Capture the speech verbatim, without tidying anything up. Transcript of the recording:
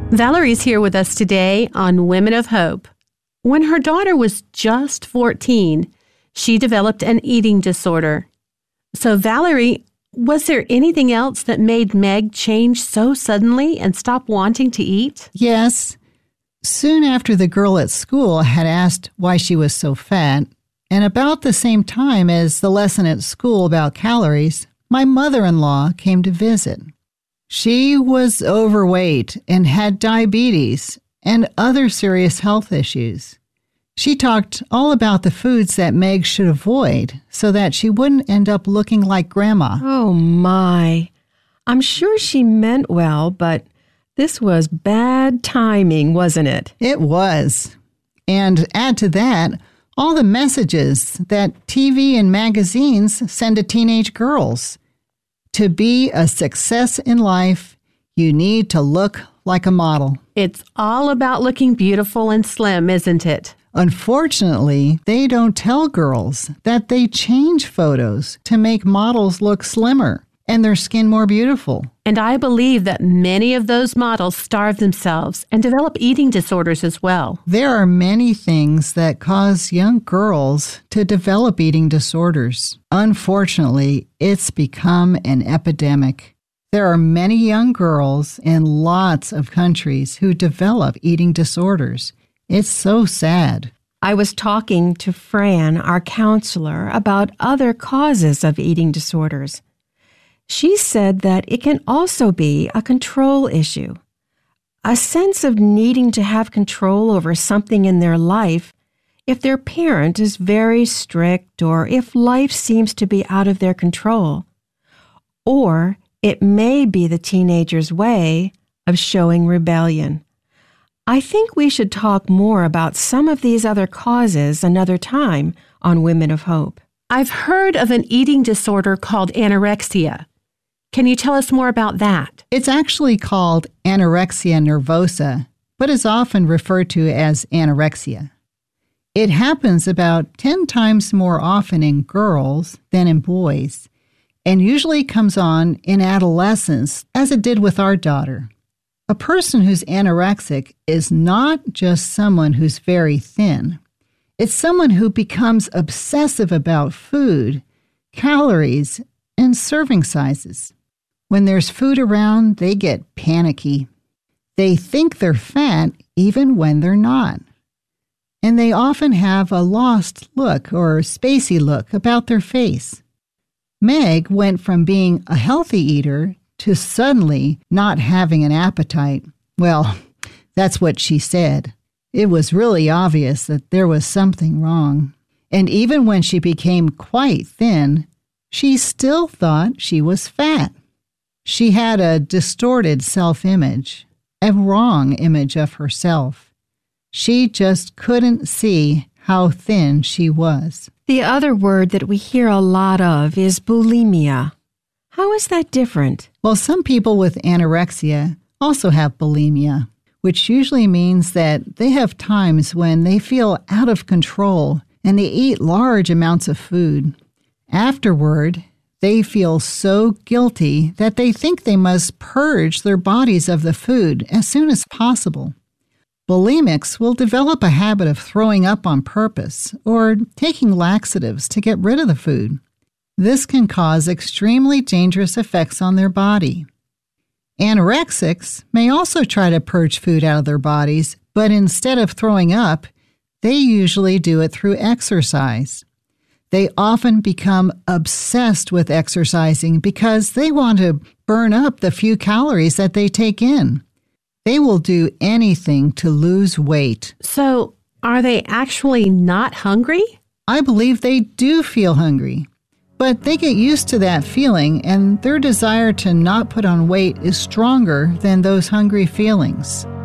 Valerie's here with us today on Women of Hope. When her daughter was just fourteen, she developed an eating disorder. So, Valerie, was there anything else that made Meg change so suddenly and stop wanting to eat? Yes. Soon after the girl at school had asked why she was so fat, and about the same time as the lesson at school about calories, my mother-in-law came to visit. She was overweight and had diabetes and other serious health issues. She talked all about the foods that Meg should avoid so that she wouldn't end up looking like Grandma. Oh, my. I'm sure she meant well, but this was bad timing, wasn't it? It was. And add to that, all the messages that T V and magazines send to teenage girls. To be a success in life, you need to look like a model. It's all about looking beautiful and slim, isn't it? Unfortunately, they don't tell girls that they change photos to make models look slimmer and their skin more beautiful. And I believe that many of those models starve themselves and develop eating disorders as well. There are many things that cause young girls to develop eating disorders. Unfortunately, it's become an epidemic. There are many young girls in lots of countries who develop eating disorders. It's so sad. I was talking to Fran, our counselor, about other causes of eating disorders. She said that it can also be a control issue, a sense of needing to have control over something in their life if their parent is very strict or if life seems to be out of their control. Or it may be the teenager's way of showing rebellion. I think we should talk more about some of these other causes another time on Women of Hope. I've heard of an eating disorder called anorexia. Can you tell us more about that? It's actually called anorexia nervosa, but is often referred to as anorexia. It happens about ten times more often in girls than in boys, and usually comes on in adolescence, as it did with our daughter. A person who's anorexic is not just someone who's very thin. It's someone who becomes obsessive about food, calories, and serving sizes. When there's food around, they get panicky. They think they're fat even when they're not. And they often have a lost look or spacey look about their face. Meg went from being a healthy eater to suddenly not having an appetite. Well, that's what she said. It was really obvious that there was something wrong. And even when she became quite thin, she still thought she was fat. She had a distorted self-image, a wrong image of herself. She just couldn't see how thin she was. The other word that we hear a lot of is bulimia. How is that different? Well, some people with anorexia also have bulimia, which usually means that they have times when they feel out of control and they eat large amounts of food. Afterward, they feel so guilty that they think they must purge their bodies of the food as soon as possible. Bulimics will develop a habit of throwing up on purpose or taking laxatives to get rid of the food. This can cause extremely dangerous effects on their body. Anorexics may also try to purge food out of their bodies, but instead of throwing up, they usually do it through exercise. They often become obsessed with exercising because they want to burn up the few calories that they take in. They will do anything to lose weight. So, are they actually not hungry? I believe they do feel hungry, but they get used to that feeling, and their desire to not put on weight is stronger than those hungry feelings.